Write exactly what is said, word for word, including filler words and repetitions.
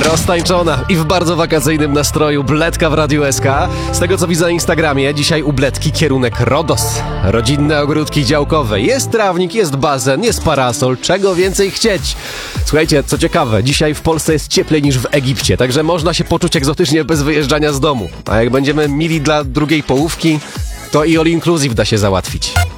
Roztańczona i w bardzo wakacyjnym nastroju Bledka w Radiu S K. Z tego co widzę na Instagramie, dzisiaj u Bledki kierunek Rodos. Rodzinne ogródki działkowe. Jest trawnik, jest basen, jest parasol. Czego więcej chcieć? Słuchajcie, co ciekawe, dzisiaj w Polsce jest cieplej niż w Egipcie, także można się poczuć egzotycznie bez wyjeżdżania z domu. A jak będziemy mili dla drugiej połówki, to i all inclusive da się załatwić.